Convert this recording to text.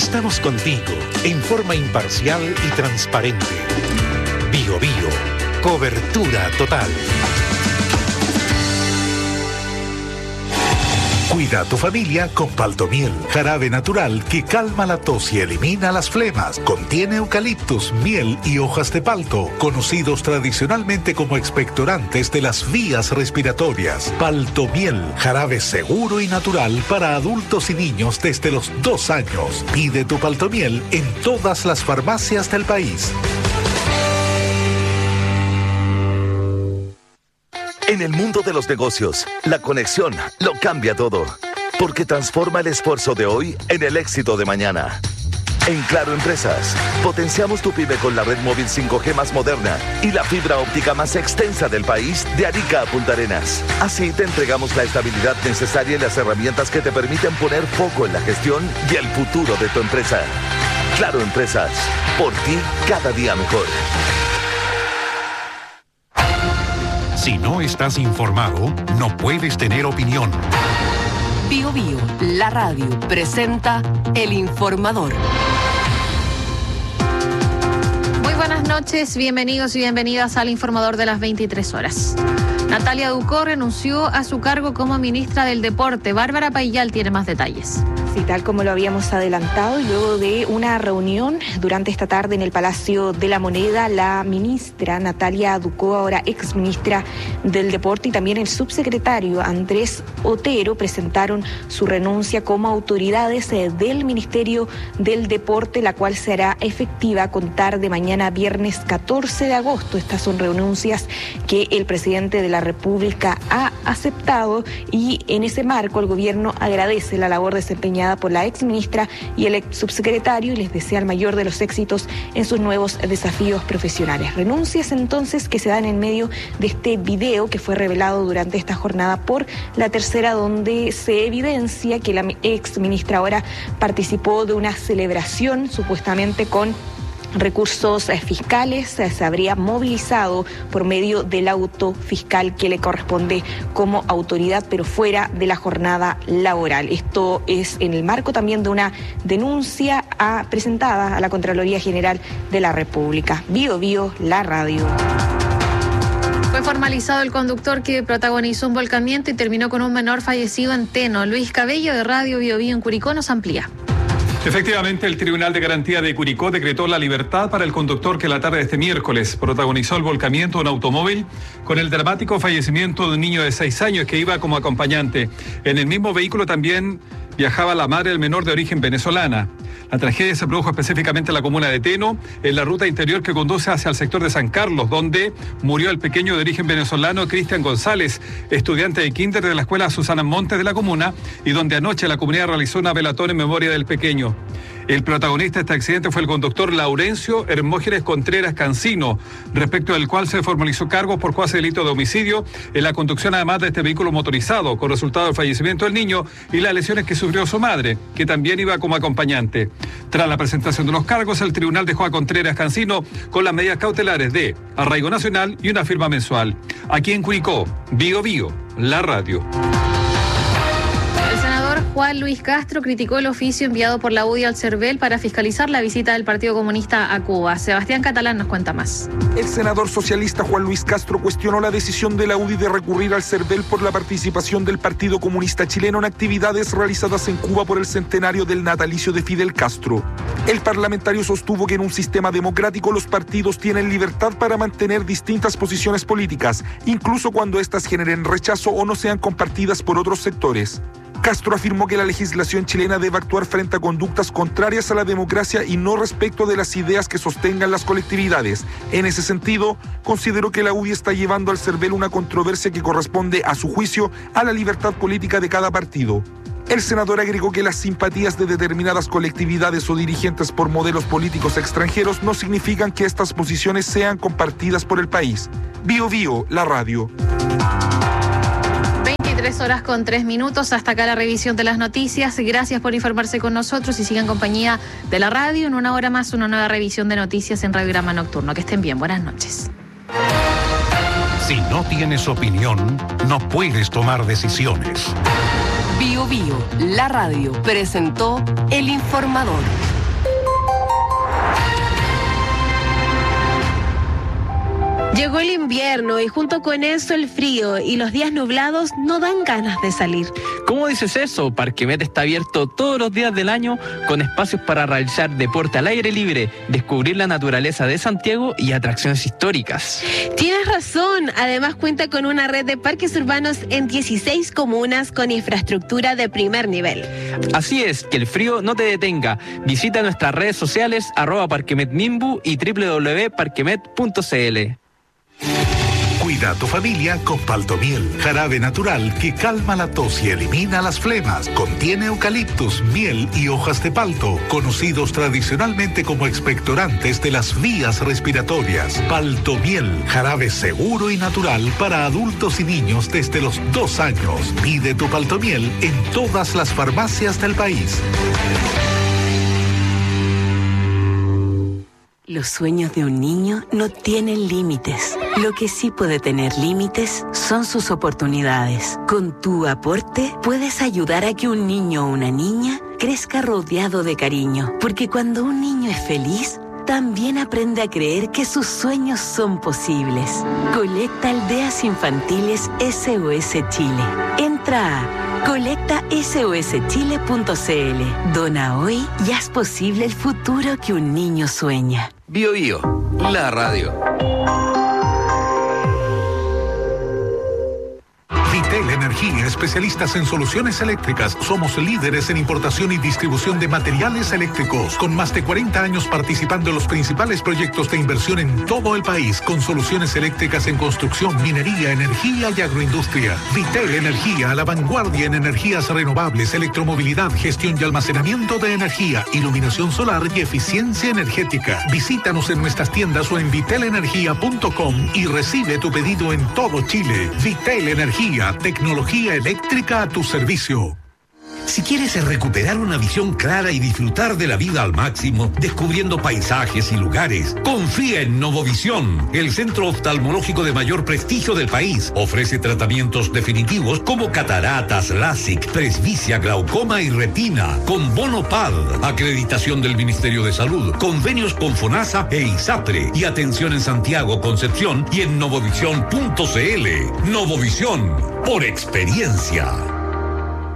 Estamos contigo en forma imparcial y transparente. Bio Bio, cobertura total. Cuida a tu familia con Paltomiel, jarabe natural que calma la tos y elimina las flemas. Contiene eucaliptus, miel y hojas de palto, conocidos tradicionalmente como expectorantes de las vías respiratorias. Paltomiel, jarabe seguro y natural para adultos y niños desde los 2 años. Pide tu Paltomiel en todas las farmacias del país. En el mundo de los negocios, la conexión lo cambia todo, porque transforma el esfuerzo de hoy en el éxito de mañana. En Claro Empresas, potenciamos tu pyme con la red móvil 5G más moderna y la fibra óptica más extensa del país de Arica a Punta Arenas. Así te entregamos la estabilidad necesaria y las herramientas que te permiten poner foco en la gestión y el futuro de tu empresa. Claro Empresas, por ti cada día mejor. Si no estás informado, no puedes tener opinión. Bio Bio, la radio, presenta El Informador. Muy buenas noches, bienvenidos y bienvenidas al Informador de las 23 horas. Natalia Ducó renunció a su cargo como ministra del Deporte. Bárbara Paillal tiene más detalles. Sí, tal como lo habíamos adelantado, y luego de una reunión durante esta tarde en el Palacio de la Moneda, la ministra Natalia Ducó, ahora exministra del Deporte, y también el subsecretario Andrés Otero presentaron su renuncia como autoridades del Ministerio del Deporte, la cual será efectiva a contar de mañana viernes 14 de agosto. Estas son renuncias que el presidente de la República ha aceptado, y en ese marco el gobierno agradece la labor desempeñada por la exministra y el ex subsecretario y les desea el mayor de los éxitos en sus nuevos desafíos profesionales. Renuncias entonces que se dan en medio de este video que fue revelado durante esta jornada por La Tercera, donde se evidencia que la exministra ahora participó de una celebración supuestamente con recursos fiscales. Se habría movilizado por medio del auto fiscal que le corresponde como autoridad, pero fuera de la jornada laboral. Esto es en el marco también de una denuncia presentada a la Contraloría General de la República. Bio Bio, la radio. Fue formalizado el conductor que protagonizó un volcamiento y terminó con un menor fallecido en Teno. Luis Cabello, de Radio Bio Bio en Curicó, nos amplía. Efectivamente, el Tribunal de Garantía de Curicó decretó la libertad para el conductor que la tarde de este miércoles protagonizó el volcamiento de un automóvil con el dramático fallecimiento de un niño de 6 años que iba como acompañante. En el mismo vehículo también viajaba la madre del menor de origen venezolana. La tragedia se produjo específicamente en la comuna de Teno, en la ruta interior que conduce hacia el sector de San Carlos, donde murió el pequeño de origen venezolano Cristian González, estudiante de kinder de la escuela Susana Montes de la comuna, y donde anoche la comunidad realizó una velatón en memoria del pequeño. El protagonista de este accidente fue el conductor Laurencio Hermógenes Contreras Cancino, respecto del cual se formalizó cargos por cuasi delito de homicidio en la conducción además de este vehículo motorizado, con resultado del fallecimiento del niño y las lesiones que sufrió su madre, que también iba como acompañante. Tras la presentación de los cargos, el tribunal dejó a Contreras Cancino con las medidas cautelares de arraigo nacional y una firma mensual. Aquí en Curicó, Bio Bio, la radio. Juan Luis Castro criticó el oficio enviado por la UDI al CERVEL para fiscalizar la visita del Partido Comunista a Cuba. Sebastián Catalán nos cuenta más. El senador socialista Juan Luis Castro cuestionó la decisión de la UDI de recurrir al CERVEL por la participación del Partido Comunista Chileno en actividades realizadas en Cuba por el centenario del natalicio de Fidel Castro. El parlamentario sostuvo que en un sistema democrático los partidos tienen libertad para mantener distintas posiciones políticas, incluso cuando éstas generen rechazo o no sean compartidas por otros sectores. Castro afirmó que la legislación chilena debe actuar frente a conductas contrarias a la democracia y no respecto de las ideas que sostengan las colectividades. En ese sentido, consideró que la UDI está llevando al CERVEL una controversia que corresponde, a su juicio, a la libertad política de cada partido. El senador agregó que las simpatías de determinadas colectividades o dirigentes por modelos políticos extranjeros no significan que estas posiciones sean compartidas por el país. Bio Bio, la radio. 3:03. Hasta acá la revisión de las noticias. Gracias por informarse con nosotros y sigan en compañía de la radio. En una hora más, una nueva revisión de noticias en Radiograma Nocturno. Que estén bien. Buenas noches. Si no tienes opinión, no puedes tomar decisiones. Bio Bio, la radio, presentó El Informador. Llegó el invierno y junto con eso el frío y los días nublados no dan ganas de salir. ¿Cómo dices eso? Parquemet está abierto todos los días del año con espacios para realizar deporte al aire libre, descubrir la naturaleza de Santiago y atracciones históricas. Tienes razón, además cuenta con una red de parques urbanos en 16 comunas con infraestructura de primer nivel. Así es, que el frío no te detenga. Visita nuestras redes sociales @parquemetnimbu y www.parquemet.cl. Cuida a tu familia con Paltomiel, jarabe natural que calma la tos y elimina las flemas. Contiene eucaliptus, miel y hojas de palto, conocidos tradicionalmente como expectorantes de las vías respiratorias. Paltomiel, jarabe seguro y natural para adultos y niños desde los 2 años. Pide tu Paltomiel en todas las farmacias del país. Los sueños de un niño no tienen límites. Lo que sí puede tener límites son sus oportunidades. Con tu aporte puedes ayudar a que un niño o una niña crezca rodeado de cariño. Porque cuando un niño es feliz, también aprende a creer que sus sueños son posibles. Colecta Aldeas Infantiles SOS Chile. Entra a colectasoschile.cl. Dona hoy y haz posible el futuro que un niño sueña. Bio Bio, la radio. Vitel Energía, especialistas en soluciones eléctricas. Somos líderes en importación y distribución de materiales eléctricos, con más de 40 años participando en los principales proyectos de inversión en todo el país, con soluciones eléctricas en construcción, minería, energía y agroindustria. Vitel Energía, a la vanguardia en energías renovables, electromovilidad, gestión y almacenamiento de energía, iluminación solar y eficiencia energética. Visítanos en nuestras tiendas o en vitelenergia.com y recibe tu pedido en todo Chile. Vitel Energía, tecnología eléctrica a tu servicio. Si quieres recuperar una visión clara y disfrutar de la vida al máximo, descubriendo paisajes y lugares, confía en Novovisión, el centro oftalmológico de mayor prestigio del país. Ofrece tratamientos definitivos como cataratas, LASIK, presbicia, glaucoma y retina, con bono PAD, acreditación del Ministerio de Salud, convenios con FONASA e ISAPRE, y atención en Santiago, Concepción y en novovisión.cl. Novovisión, por experiencia.